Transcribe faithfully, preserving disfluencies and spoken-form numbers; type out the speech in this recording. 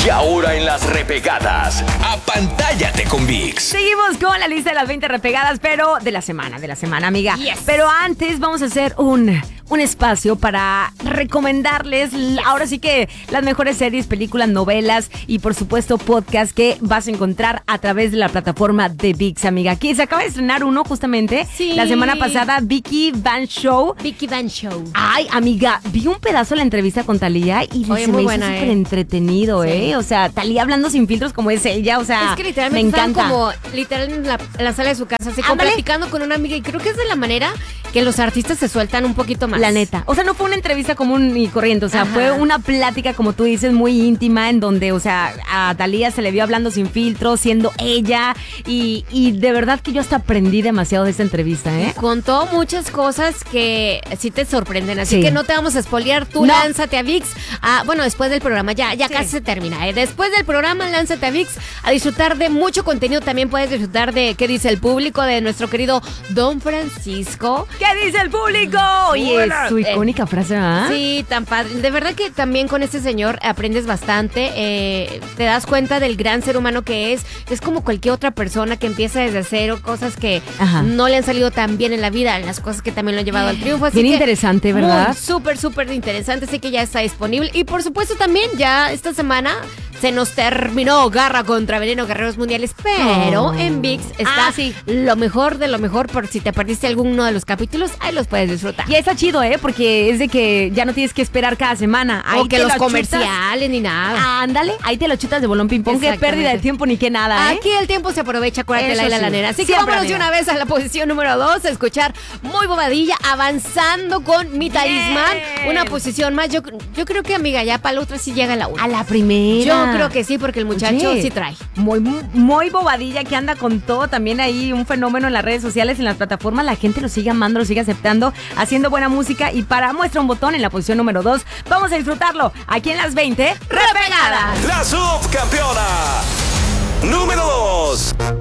Y ahora en las repegadas, apantállate con ViX. Seguimos con la lista de las veinte repegadas, pero de la semana, de la semana, amiga. Yes. Pero antes vamos a hacer un, un espacio para recomendarles, yes. ahora sí que las mejores series, películas, novelas y por supuesto podcast que vas a encontrar a través de la plataforma de ViX, amiga. Aquí se acaba de estrenar uno justamente sí. la semana pasada, Vicky Van Show. Vicky Van Show. Ay, amiga, vi un pedazo de la entrevista con Talía y Oye, se me muy hizo buena, súper eh. entretenido, sí. ¿eh? O sea, Talía hablando sin filtros como es ella, o sea, es que literalmente me encanta. como literal en la, en la sala de su casa, así como Ándale. platicando con una amiga y creo que es de la manera que los artistas se sueltan un poquito más. La neta. O sea, no fue una entrevista común y corriente, o sea, Ajá. fue una plática, como tú dices, muy íntima, en donde, o sea, a Talía se le vio hablando sin filtros, siendo ella, y, y de verdad que yo hasta aprendí demasiado de esta entrevista, ¿eh? Contó muchas cosas que sí te sorprenden, así Sí. que no te vamos a spoilear. Tú No. lánzate a ViX. Ah, bueno, después del programa, ya, ya Sí. casi se termina. ¿eh? Después del programa, lánzate a ViX a disfrutar de mucho contenido. También puedes disfrutar de qué dice el público, de nuestro querido Don Francisco. ¿Qué dice el público? Oye, Buena. su icónica frase, ¿ah? Sí, tan padre. De verdad que también con este señor aprendes bastante. Eh, te das cuenta del gran ser humano que es. Es como cualquier otra persona que empieza desde cero, cosas que Ajá. no le han salido tan bien en la vida, las cosas que también lo han llevado al triunfo. Así Bien que interesante, ¿verdad? muy, súper, súper interesante. Así que ya está disponible. Y por supuesto también ya esta semana se nos terminó Garra contra Veneno, Guerreros Mundiales. Pero Oh. en ViX está Ah, sí. lo mejor de lo mejor. Por si te perdiste alguno de los capítulos, ahí los puedes disfrutar. Y está chido, ¿eh? Porque es de que ya no tienes que esperar cada semana. Ahí O que te los lo comerciales ni nada. chutas. Ándale, ahí te lo chutas de bolón ping pong. Qué Exactamente. pérdida de tiempo ni qué nada, ¿eh? Aquí el tiempo se aprovecha, acuérdate, Eso Laila sí. la nena. Así que Siempre, vámonos de amiga. una vez a la posición número dos, a escuchar Muy Bobadilla, avanzando con Mi Talismán. Bien. Una posición más. Yo, yo creo que, amiga, ya para la otra sí llega la una. A la primera. Yo creo que sí, porque el muchacho Oye, sí trae. Muy, muy bobadilla, que anda con todo. También ahí un fenómeno en las redes sociales, en las plataformas. La gente lo sigue amando, lo sigue aceptando, haciendo buena música. Y para muestra un botón en la posición número dos, vamos a disfrutarlo aquí en las veinte repegadas. La subcampeona número dos.